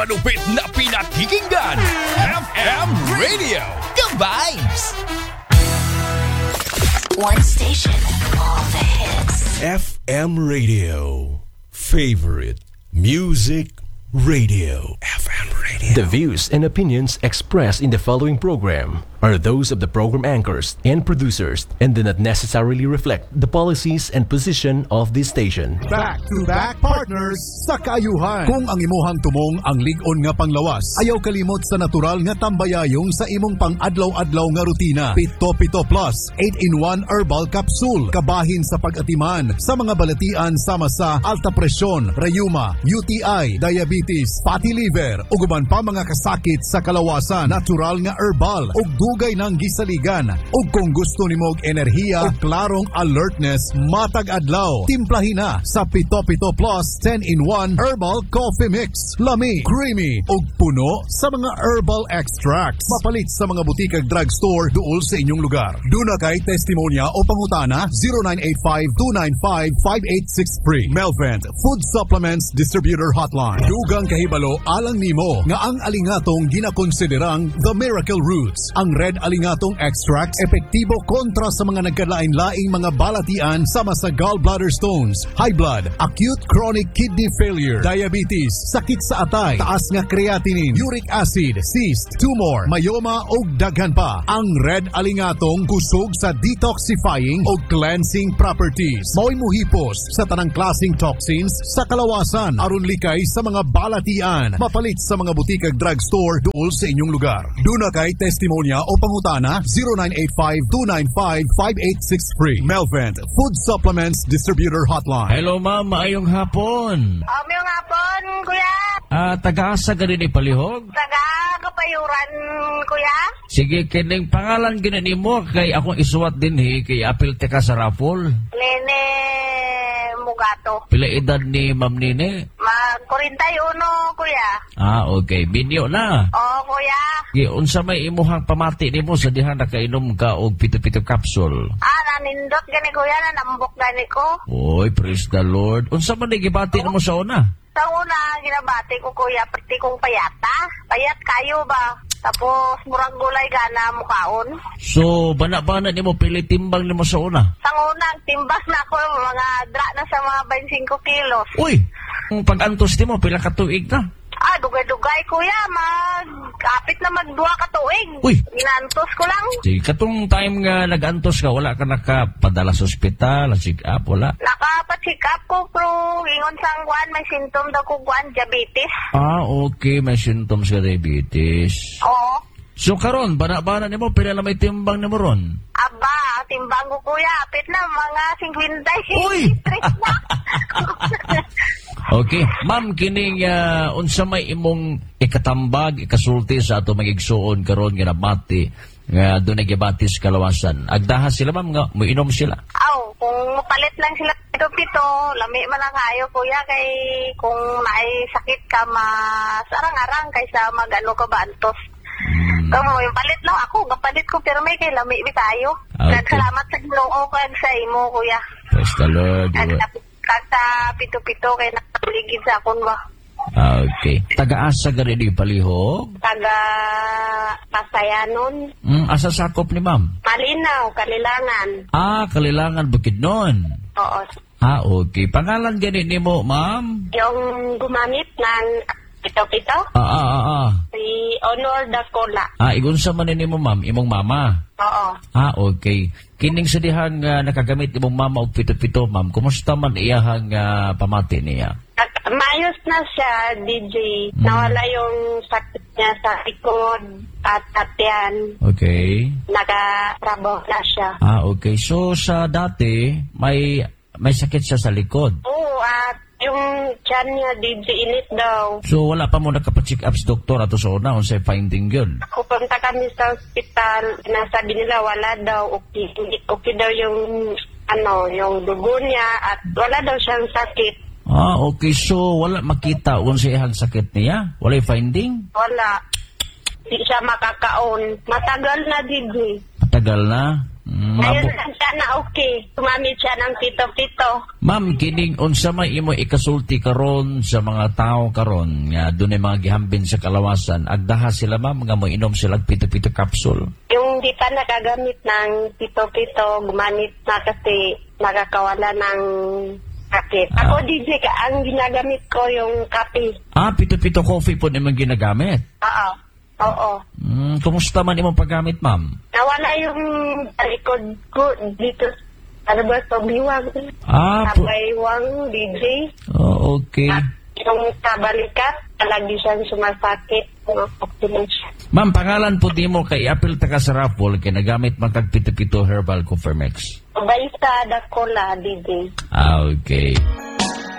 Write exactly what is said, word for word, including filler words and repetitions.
Malupit na pinakikinggan, F M Radio, The Vibes! One station, all the hits. F M Radio, favorite music radio. F M Radio. The views and opinions expressed in the following program are those of the program anchors and producers and do not necessarily reflect the policies and position of this station. Back-to-back partners sa kaayuhan. Kung ang imuhang tumong ang lig-on nga panglawas, ayaw kalimot sa natural nga tambayayong sa imong pang-adlaw-adlaw nga rutina. Pito Pito Plus eight in one Herbal Capsule. Kabahin sa pag-atiman sa mga balatian sama sa alta presyon, rayuma, U T I, diabetes, fatty liver, ug uban pa mga kasakit sa kalawasan. Natural nga herbal ug dugay ng gisaligan. Ug kung gusto nimo og enerhiya ug klarong alertness matag adlaw, timplahin na sa Pito Pito Plus ten in one Herbal Coffee Mix. Lami, creamy ug puno sa mga herbal extracts. Mapalit sa mga butika ug drugstore duol sa inyong lugar. Duna kay testimonya o pangutana zero nine eight five two nine five five eight six three. Melvent Food Supplements Distributor Hotline. Dugang kahibalo alang nimo nga ang alingatong ginakonsiderang the miracle roots. Ang red alingatong extracts epektibo kontra sa mga nagkalain-laing mga balatian sama sa gallbladder stones, high blood, acute chronic kidney failure, diabetes, sakit sa atay, taas nga creatinine, uric acid, cyst, tumor, myoma o daghan pa. Ang red alingatong kusog sa detoxifying o cleansing properties. Mao'y muhipos sa tanang klaseng toxins sa kalawasan aron likay sa mga balatian. Mapalit sa mga butika ug drugstore duol sa inyong lugar. Duna kay testimonya o pangutana zero nine eight five two nine five five eight six three. Melvent Food Supplements Distributor Hotline. Hello ma'am, maayong hapon. Um, yung hapon, kuya. Ah, taga-asa ka rin ipalihog? Taga Kapayuran, kuya. Sige, kining pangalan ginani mo kay akong isuwat din he, kay apil te ka sa raffle. Nene Mugato. Pila edad ni ma'am Nene? Mag-forty-one, kuya. Ah, okay. Binyo na. Oo, kuya. Sige, unsa may imuhang pamati ni mo sa diha nakainom ka og pito-pito capsule? Ah, nanindot gani, kuya, na nambok gani ko. Oy, praise the Lord. Unsa man nagibati mo sa una? Sa una, ginabati ko, kuya, pati kong payata. Payat kayo ba? Tapos, murag gulay gana mukaon. So, bana-bana ni mo, pili timbang ni mo sa una? Sa unang, timbang na ko, mga dra na sa mga twenty-five kilos. Uy, kung pag-antos ni mo, pila ka tuig na? Ah, dugay-dugay, kuya. Mag-kapit na magduha ka tuig. Uy! Ginantos ko lang. Sige, katong time nga nag-antos ka, wala ka nakapadala sa ospital, check up, wala? Nakapacheck up ko, pero ingon sang guan, may symptom daw ko guan, diabetes. Ah, okay. May symptoms ka diabetes. Oo. So, karon, bana-bana ni mo, pila na may timbang ni mo ron? Aba, timbang ko, kuya. Apit na, mga fifty. Uy! Okay. Ma'am, kining uh, unsa may imong ikatambag, ikasulti sa ato magigsuon karon nga nabati nga doon nagibatis kalawasan. Agdaha sila ma'am nga moinom sila. Aw, kung mapalit lang sila pito-pito, lami man lang kayo, kuya, kay kung may sakit ka mas arang-arang kaysa magano ka ba antos. Hmm. Kamo yung palit lang ako, gapalit ko pero may kay lami bi tayo. Okay. Salamat sa Ginoo kag sa imo, kuya. Praise the Lord. Kata pito-pito kay nakaligid sa akon ba. Okay. Taga-asa ka rin yung palihog? Taga Pasayanon. Mm, asa sakop ni ma'am? Malinaw, Kalilangan. Ah, Kalilangan, Bukidnon. Oo. Ah, okay. Pangalan ganit ni mo, ma'am? Yung gumamit ng pito-pito? Ah, ah, ah, ah. Si Honor Dacola. Ah, igunsa man ni mo, ma'am? Imong mama? Oo. Ah, okay. Kining sa dihang uh, nakagamit imong mama og pito-pito, ma'am, kumusta man iyahang uh, pamati niya? Mayos na siya, D J. Hmm. Nawala yung sakit niya sa likod at atyan. Okay. Nakatrabaho na siya. Ah, okay. So, sa dati, may may sakit siya sa likod? Oo, at yung tiyan niya, D J, init daw. So, wala pa mo nakapacheck up sa doktor ato sa una, kung sa'y finding yun? Pupunta kami sa hospital, nasabi nila wala daw, okay, okay daw yung, ano, yung dugo niya, at wala daw siyang sakit. Ah, okay. So, wala makita kung sa'y ihang sakit niya? Wala finding? Wala. Di siya makakaon. Matagal na, D J. Matagal na? Mm, Ngayon abo- lang siya na okay. Tumamit siya ng pito-pito. Ma'am, kining unsa may imo ikasulti karon sa mga tao karon nga dunay mga gihambin sa kalawasan, agdaha sila ma'am nga mo inom sila og pito-pito capsule. Yung di pa nakagamit ng pito-pito, gumamit na kasi nakakawala ng sakit. Ako, D J, ka, ang ginagamit ko yung kape. Ah, pito-pito coffee po nimong ginagamit. Oo. Oo. Hmm, kumusta man imong paggamit, ma'am? Nawala yung likod ko dito. Ano ba ito? Biwang. Ah, po- Kabaywang, D J. Oh, okay. At yung kabalikat, palagi siyang sumasakit. Okay siya. Ma'am, pangalan po di mo kay Apple Taka sa Rapol kay nagamit man kag pito-pito herbal Confermex. Baysa Dacola, D J. Ah, okay.